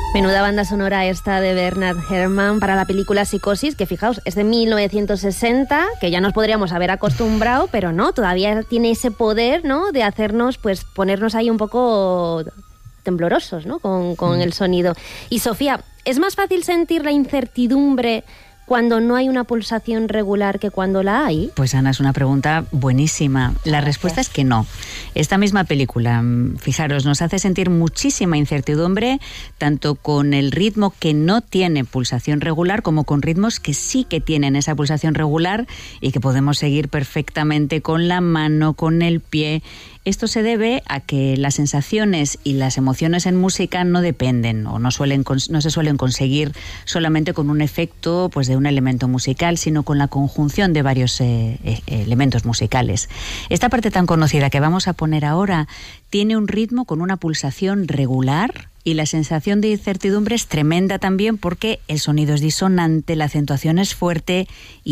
Menuda banda sonora esta de Bernard Herrmann para la película Psicosis, que fijaos, es de 1960, que ya nos podríamos haber acostumbrado, pero no, todavía tiene ese poder, ¿no?, de hacernos, pues, ponernos ahí un poco temblorosos, ¿no?, con el sonido. Y Sofía, ¿es más fácil sentir la incertidumbre cuando no hay una pulsación regular que cuando la hay? Pues Ana, es una pregunta buenísima. La respuesta es que no. Esta misma película, fijaros, nos hace sentir muchísima incertidumbre, tanto con el ritmo que no tiene pulsación regular, como con ritmos que sí que tienen esa pulsación regular y que podemos seguir perfectamente con la mano, con el pie. Esto se debe a que las sensaciones y las emociones en música no dependen o no se suelen conseguir solamente con un efecto, pues, de un elemento musical, sino con la conjunción de varios elementos musicales. Esta parte tan conocida que vamos a poner ahora tiene un ritmo con una pulsación regular y la sensación de incertidumbre es tremenda también porque el sonido es disonante, la acentuación es fuerte